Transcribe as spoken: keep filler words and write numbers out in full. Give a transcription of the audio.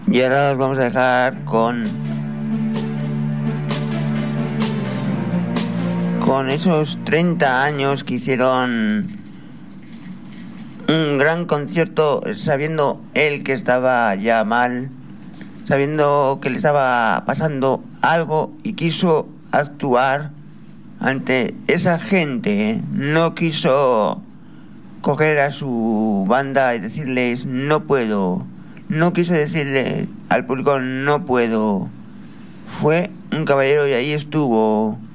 Y ahora os vamos a dejar con con esos treinta años que hicieron un gran concierto, sabiendo él que estaba ya mal, sabiendo que le estaba pasando algo, y quiso actuar ante esa gente. No quiso coger a su banda y decirles no puedo. No quiso decirle al público no puedo. Fue un caballero y ahí estuvo.